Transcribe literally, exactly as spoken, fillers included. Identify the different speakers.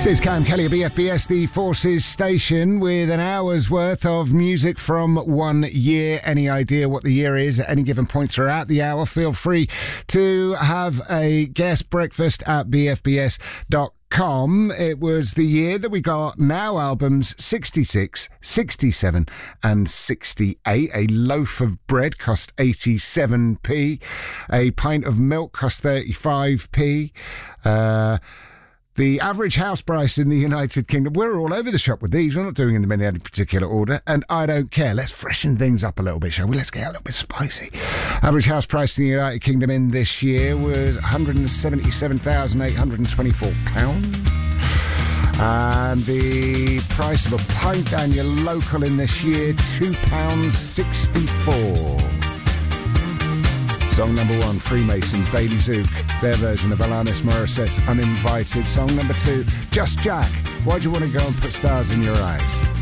Speaker 1: This is Cam Kelly at B F B S, the Forces station, with an hour's worth of music from one year. Any idea what the year is at any given point throughout the hour? Feel free to have a guest breakfast at b f b s dot com. It was the year that we got Now albums sixty-six, sixty-seven and sixty-eight. A loaf of bread cost eighty-seven p. A pint of milk cost thirty-five p. Uh... The average house price in the United Kingdom, we're all over the shop with these. We're not doing them in any particular order, and I don't care. Let's freshen things up a little bit, shall we? Let's get a little bit spicy. Average house price in the United Kingdom in this year was one hundred seventy-seven thousand eight hundred twenty-four pounds. And the price of a pint down your local in this year, two pounds sixty-four. Song number one, Freemasons, Bailey Zook, their version of Alanis Morissette's Uninvited. Song number two, Just Jack, Why Do You Want to Go and Put Stars in Your Eyes?